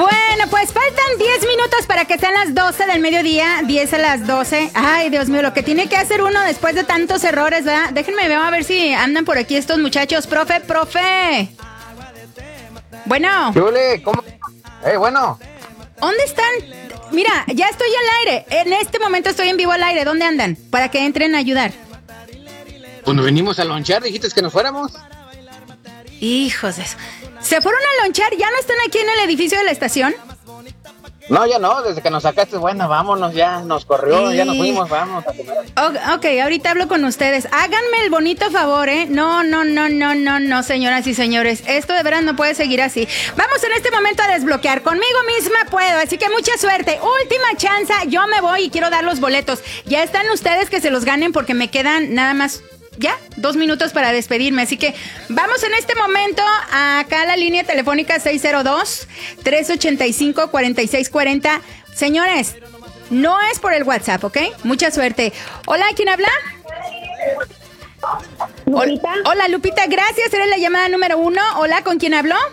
Bueno, pues faltan 10 minutos para que sean las 12 del mediodía, 10 a las 12. Ay, Dios mío, lo que tiene que hacer uno después de tantos errores, ¿verdad? Déjenme ver a ver si andan por aquí estos muchachos. Profe. Bueno. Yule, ¿cómo? Bueno. ¿Dónde están? Mira, ya estoy al aire. En este momento estoy en vivo al aire. ¿Dónde andan? Para que entren a ayudar. Cuando venimos a lonchar, dijiste que nos fuéramos. Hijos de eso. ¿Se fueron a lonchar? ¿Ya no están aquí en el edificio de la estación? No, ya no, desde que nos sacaste, bueno, vámonos, ya nos corrió, ya nos fuimos, vamos a comer. Ok, ahorita hablo con ustedes. Háganme el bonito favor, ¿eh? No, señoras y señores. Esto de veras no puede seguir así. Vamos en este momento a desbloquear. Conmigo misma puedo, así que mucha suerte. Última chance, yo me voy y quiero dar los boletos. Ya están ustedes que se los ganen porque me quedan nada más... Ya, 2 minutos para despedirme, así que vamos en este momento acá a la línea telefónica 602-385-4640. Señores, no es por el WhatsApp, ¿ok? Mucha suerte. Hola, ¿quién habla? Lupita. Hola, Lupita, gracias, eres la llamada número 1. Hola, ¿con quién habló?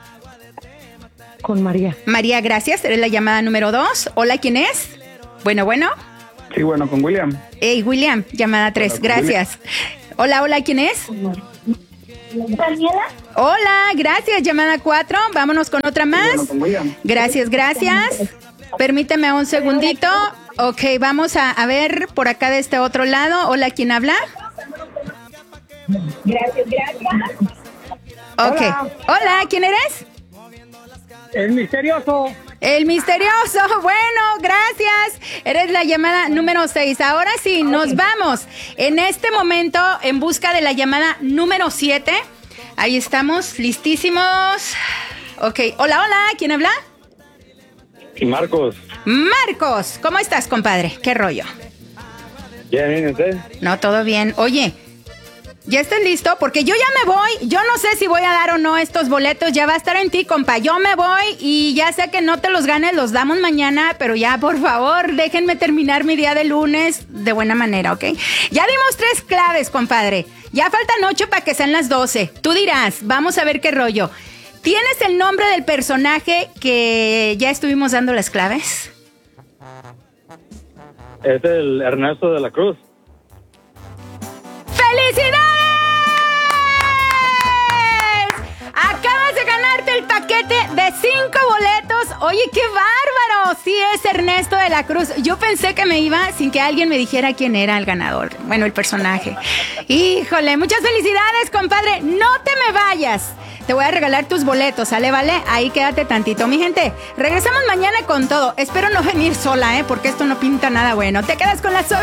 Con María. María, gracias, eres la llamada número 2. Hola, ¿quién es? Bueno. Sí, bueno, con William. Hey, William, llamada 3, gracias. Hola, ¿quién es? Daniela. Hola, gracias, llamada 4. Vámonos con otra más. Sí, bueno, con William. Gracias. Permíteme un segundito. Ok, vamos a ver por acá de este otro lado. Hola, ¿quién habla? Gracias. Ok. Hola, ¿quién eres? El misterioso. El misterioso, bueno, gracias. Eres la llamada número 6. Ahora sí, nos vamos en este momento en busca de la llamada número 7. Ahí estamos, listísimos. Ok, hola, ¿quién habla? Marcos. Marcos, ¿cómo estás, compadre? ¿Qué rollo? Bien, ¿usted? No, todo bien. Oye, ¿ya estás listo? Porque yo ya me voy. Yo no sé si voy a dar o no estos boletos. Ya va a estar en ti, compa. Yo me voy y ya sé que no te los ganes, los damos mañana. Pero ya, por favor, déjenme terminar mi día de lunes de buena manera, ¿ok? Ya dimos 3 claves, compadre. Ya faltan 8 para que sean las 12. Tú dirás, vamos a ver qué rollo. ¿Tienes el nombre del personaje que ya estuvimos dando las claves? Es el Ernesto de la Cruz. ¡Felicidades! Acabas de ganarte el paquete de 5 boletos. Oye, qué bárbaro. Sí, es Ernesto de la Cruz. Yo pensé que me iba sin que alguien me dijera quién era el ganador. Bueno, el personaje. Híjole, muchas felicidades, compadre. No te me vayas. Te voy a regalar tus boletos, ¿sale? ¿Vale? Ahí quédate tantito. Mi gente, regresamos mañana con todo. Espero no venir sola, porque esto no pinta nada bueno. Te quedas con la